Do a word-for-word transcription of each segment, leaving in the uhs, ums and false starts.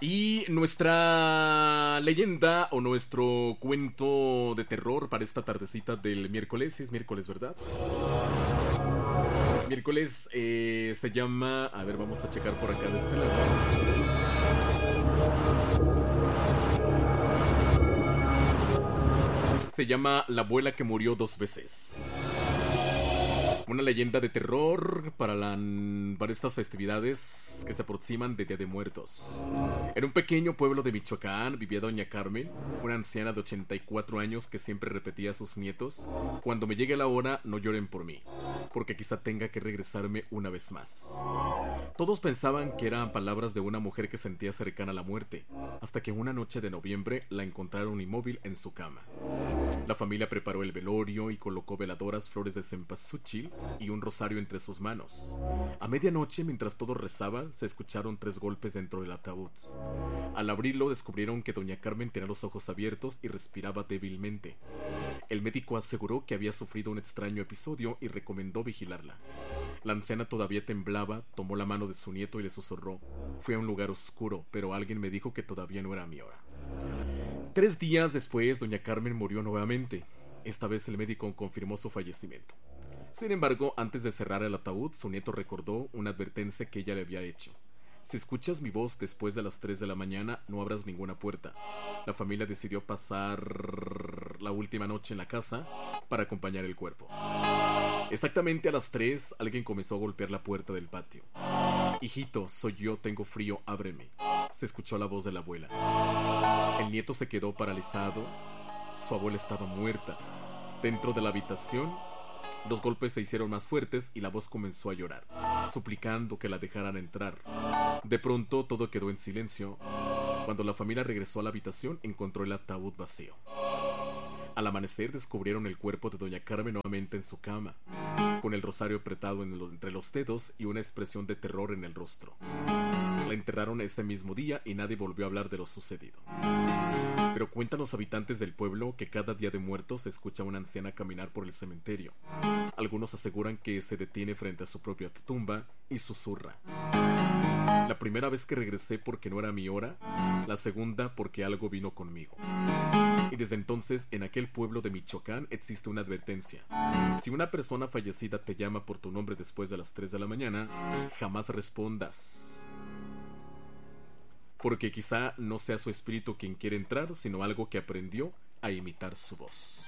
Y nuestra leyenda o nuestro cuento de terror para esta tardecita del miércoles, es miércoles, ¿verdad? Miércoles eh, se llama... A ver, vamos a checar por acá de este lado. Se llama La abuela que murió dos veces. Una leyenda de terror para, la, para estas festividades que se aproximan de Día de Muertos. En un pequeño pueblo de Michoacán vivía doña Carmen, una anciana de ochenta y cuatro años que siempre repetía a sus nietos: cuando me llegue la hora, no lloren por mí, porque quizá tenga que regresarme una vez más. Todos pensaban que eran palabras de una mujer que sentía cercana a la muerte, hasta que una noche de noviembre la encontraron inmóvil en su cama. La familia preparó el velorio y colocó veladoras, flores de cempasúchil y un rosario entre sus manos. A medianoche, mientras todos rezaban, se escucharon tres golpes dentro del ataúd. Al abrirlo, descubrieron que doña Carmen tenía los ojos abiertos y respiraba débilmente. El médico aseguró que había sufrido un extraño episodio y recomendó vigilarla. La anciana todavía temblaba, tomó la mano de su nieto y le susurró: fui a un lugar oscuro, pero alguien me dijo que todavía no era mi hora. Tres días después, doña Carmen murió nuevamente. Esta vez el médico confirmó su fallecimiento. Sin embargo, antes de cerrar el ataúd, su nieto recordó una advertencia que ella le había hecho: si escuchas mi voz después de las tres de la mañana, no abras ninguna puerta. La familia decidió pasar la última noche en la casa para acompañar el cuerpo. Exactamente a las tres, alguien comenzó a golpear la puerta del patio. Hijito, soy yo, tengo frío, ábreme. Se escuchó la voz de la abuela. El nieto se quedó paralizado. Su abuela estaba muerta. Dentro de la habitación, los golpes se hicieron más fuertes y la voz comenzó a llorar, suplicando que la dejaran entrar. De pronto todo quedó en silencio. Cuando la familia regresó a la habitación, encontró el ataúd vacío. Al amanecer descubrieron el cuerpo de doña Carmen nuevamente en su cama, con el rosario apretado en lo, entre los dedos y una expresión de terror en el rostro. La enterraron ese mismo día y nadie volvió a hablar de lo sucedido. Pero cuentan los habitantes del pueblo que cada día de muertos se escucha a una anciana caminar por el cementerio. Algunos aseguran que se detiene frente a su propia tumba y susurra: la primera vez que regresé porque no era mi hora, la segunda porque algo vino conmigo. Y desde entonces, en aquel pueblo de Michoacán existe una advertencia: si una persona fallecida te llama por tu nombre después de las tres de la mañana, jamás respondas, porque quizá no sea su espíritu quien quiere entrar, sino algo que aprendió a imitar su voz.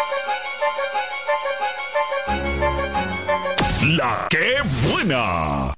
¡La qué buena!